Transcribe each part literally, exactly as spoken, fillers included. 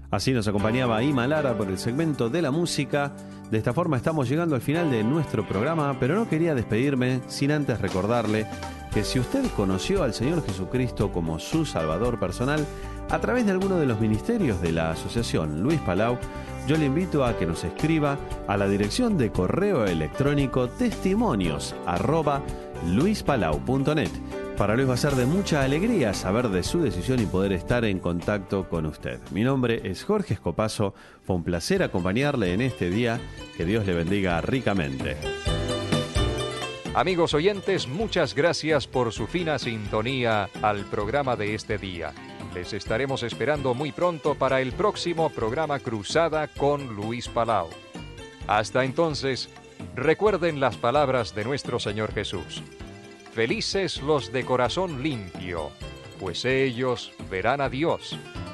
Así nos acompañaba Ima Lara por el segmento de la música. De esta forma estamos llegando al final de nuestro programa, pero no quería despedirme sin antes recordarle que si usted conoció al Señor Jesucristo como su Salvador personal a través de alguno de los ministerios de la Asociación Luis Palau, yo le invito a que nos escriba a la dirección de correo electrónico testimonios arroba luispalau punto net. Para Luis va a ser de mucha alegría saber de su decisión y poder estar en contacto con usted. Mi nombre es Jorge Escopazo. Fue un placer acompañarle en este día. Que Dios le bendiga ricamente. Amigos oyentes, muchas gracias por su fina sintonía al programa de este día. Les estaremos esperando muy pronto para el próximo programa Cruzada con Luis Palau. Hasta entonces, recuerden las palabras de nuestro Señor Jesús. Felices los de corazón limpio, pues ellos verán a Dios.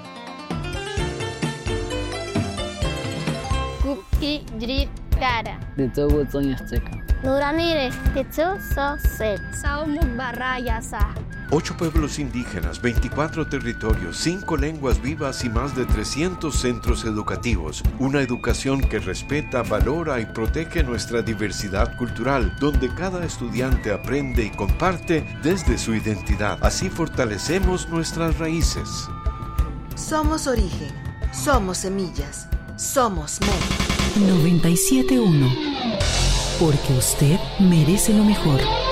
Kuki Jri Kara. De todo Toño Azteca. Nuranire, Tetsu So Se. Saumuk Barayasa. Ocho pueblos indígenas, veinticuatro territorios, cinco lenguas vivas y más de trescientos centros educativos. Una educación que respeta, valora y protege nuestra diversidad cultural, donde cada estudiante aprende y comparte desde su identidad. Así fortalecemos nuestras raíces. Somos origen, somos semillas, somos México. noventa y siete punto uno. Porque usted merece lo mejor.